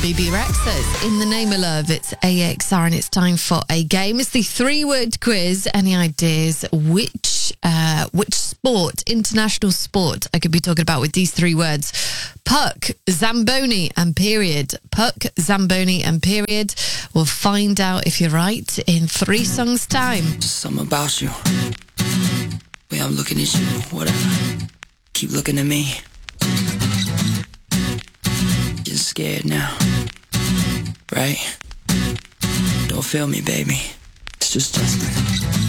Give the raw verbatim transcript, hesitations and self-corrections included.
B B Rexers. In the Name of Love, it's A X R and it's time for a game. It's the three-word quiz. Any ideas which uh, which sport, international sport, I could be talking about with these three words? Puck, Zamboni and period. Puck, Zamboni and period. We'll find out if you're right in three songs' time. Just something about you. Way I'm looking at you, whatever. Keep looking at me. You're scared now, right? Don't feel me, baby. It's just Justin.